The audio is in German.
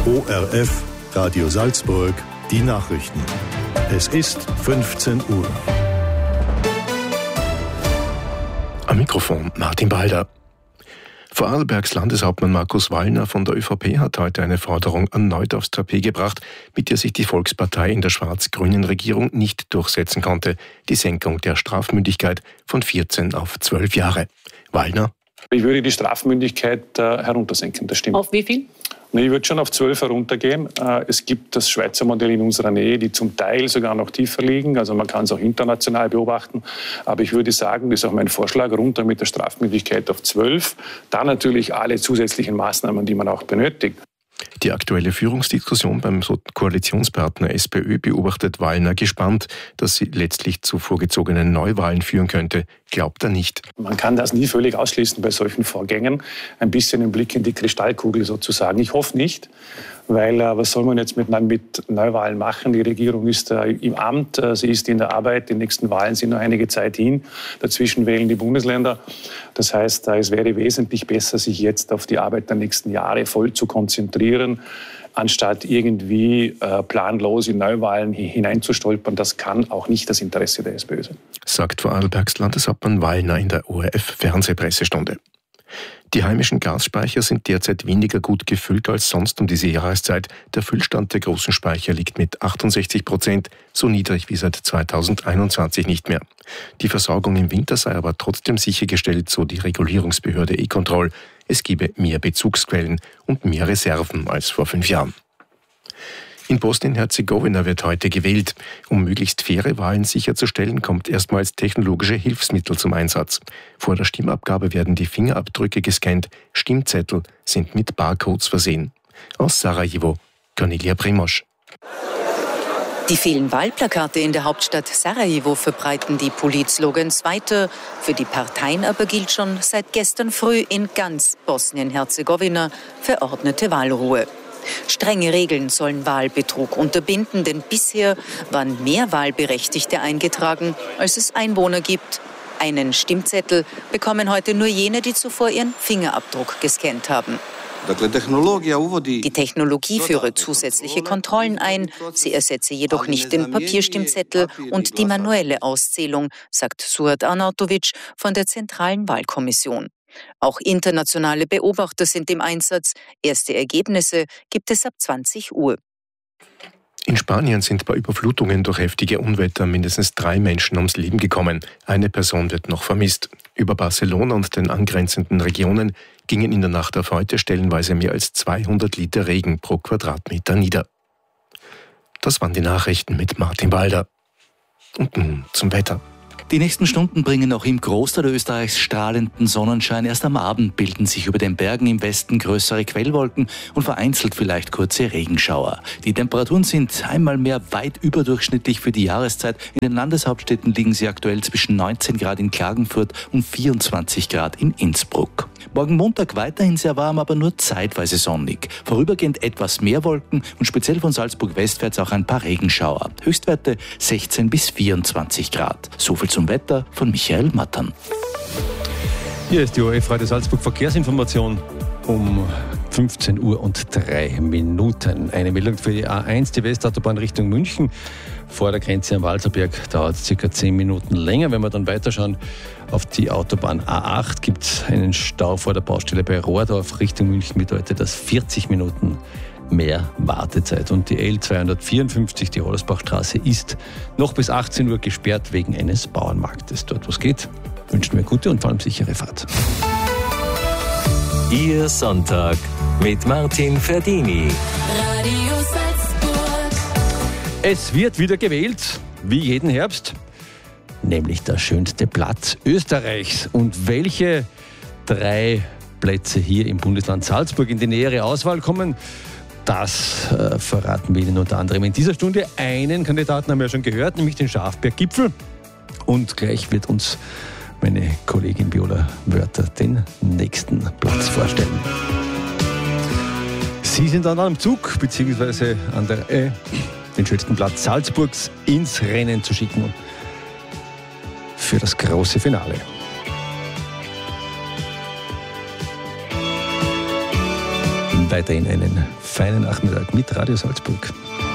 ORF, Radio Salzburg, die Nachrichten. Es ist 15 Uhr. Am Mikrofon Martin Balder. Vorarlbergs Landeshauptmann Markus Wallner von der ÖVP hat heute eine Forderung erneut aufs Tapet gebracht, mit der sich die Volkspartei in der schwarz-grünen Regierung nicht durchsetzen konnte: die Senkung der Strafmündigkeit von 14 auf 12 Jahre. Wallner: Ich würde die Strafmündigkeit heruntersenken, das stimmt. Auf wie viel? Ich würde schon auf 12 heruntergehen. Es gibt das Schweizer Modell in unserer Nähe, die zum Teil sogar noch tiefer liegen. Also man kann es auch international beobachten. Aber ich würde sagen, das ist auch mein Vorschlag, runter mit der Strafmündigkeit auf 12. Dann natürlich alle zusätzlichen Maßnahmen, die man auch benötigt. Die aktuelle Führungsdiskussion beim Koalitionspartner SPÖ beobachtet Wallner gespannt. Dass sie letztlich zu vorgezogenen Neuwahlen führen könnte, glaubt er nicht. Man kann das nie völlig ausschließen bei solchen Vorgängen. Ein bisschen ein Blick in die Kristallkugel sozusagen. Ich hoffe nicht, weil was soll man jetzt mit Neuwahlen machen? Die Regierung ist im Amt, sie ist in der Arbeit. Die nächsten Wahlen sind noch einige Zeit hin. Dazwischen wählen die Bundesländer. Das heißt, es wäre wesentlich besser, sich jetzt auf die Arbeit der nächsten Jahre voll zu konzentrieren, anstatt irgendwie planlos in Neuwahlen hineinzustolpern. Das kann auch nicht das Interesse der SPÖ sein. Sagt Vorarlbergs Landeshauptmann Wallner in der ORF-Fernsehpressestunde. Die heimischen Gasspeicher sind derzeit weniger gut gefüllt als sonst um diese Jahreszeit. Der Füllstand der großen Speicher liegt mit 68%, so niedrig wie seit 2021 nicht mehr. Die Versorgung im Winter sei aber trotzdem sichergestellt, so die Regulierungsbehörde E-Control. Es gebe mehr Bezugsquellen und mehr Reserven als vor 5 Jahren. In Bosnien-Herzegowina wird heute gewählt. Um möglichst faire Wahlen sicherzustellen, kommt erstmals technologische Hilfsmittel zum Einsatz. Vor der Stimmabgabe werden die Fingerabdrücke gescannt. Stimmzettel sind mit Barcodes versehen. Aus Sarajevo, Cornelia Primosch. Die vielen Wahlplakate in der Hauptstadt Sarajevo verbreiten die Politslogans weiter. Für die Parteien aber gilt schon seit gestern früh in ganz Bosnien-Herzegowina verordnete Wahlruhe. Strenge Regeln sollen Wahlbetrug unterbinden, denn bisher waren mehr Wahlberechtigte eingetragen, als es Einwohner gibt. Einen Stimmzettel bekommen heute nur jene, die zuvor ihren Fingerabdruck gescannt haben. Die Technologie führe zusätzliche Kontrollen ein, sie ersetze jedoch nicht den Papierstimmzettel und die manuelle Auszählung, sagt Suat Arnautovic von der Zentralen Wahlkommission. Auch internationale Beobachter sind im Einsatz. Erste Ergebnisse gibt es ab 20 Uhr. In Spanien sind bei Überflutungen durch heftige Unwetter mindestens 3 Menschen ums Leben gekommen. Eine Person wird noch vermisst. Über Barcelona und den angrenzenden Regionen gingen in der Nacht auf heute stellenweise mehr als 200 Liter Regen pro Quadratmeter nieder. Das waren die Nachrichten mit Martin Balder. Und nun zum Wetter. Die nächsten Stunden bringen auch im Großteil Österreichs strahlenden Sonnenschein. Erst am Abend bilden sich über den Bergen im Westen größere Quellwolken und vereinzelt vielleicht kurze Regenschauer. Die Temperaturen sind einmal mehr weit überdurchschnittlich für die Jahreszeit. In den Landeshauptstädten liegen sie aktuell zwischen 19 Grad in Klagenfurt und 24 Grad in Innsbruck. Morgen Montag weiterhin sehr warm, aber nur zeitweise sonnig. Vorübergehend etwas mehr Wolken und speziell von Salzburg westwärts auch ein paar Regenschauer. Höchstwerte 16 bis 24 Grad. So viel zum Wetter von Michael Mattern. Hier ist die ORF Radio Salzburg Verkehrsinformation um 15 Uhr und 3 Minuten. Eine Meldung für die A1, die Westautobahn Richtung München. Vor der Grenze am Walzerberg dauert es ca. 10 Minuten länger. Wenn wir dann weiterschauen auf die Autobahn A8, gibt es einen Stau vor der Baustelle bei Rohrdorf Richtung München. Bedeutet das 40 Minuten mehr Wartezeit. Und die L254, die Hollersbachstraße, ist noch bis 18 Uhr gesperrt wegen eines Bauernmarktes. Dort, wo es geht, wünschen wir gute und vor allem sichere Fahrt. Ihr Sonntag mit Martin Ferdini. Radio Salzburg. Es wird wieder gewählt, wie jeden Herbst, nämlich der schönste Platz Österreichs. Und welche 3 Plätze hier im Bundesland Salzburg in die nähere Auswahl kommen, das verraten wir Ihnen unter anderem in dieser Stunde. Einen Kandidaten haben wir ja schon gehört, nämlich den Schafberg-Gipfel. Und gleich wird uns meine Kollegin Viola Wörter den nächsten Platz vorstellen. Sie sind dann am Zug, beziehungsweise an der den schönsten Platz Salzburgs ins Rennen zu schicken für das große Finale. Weiterhin einen feinen Nachmittag mit Radio Salzburg.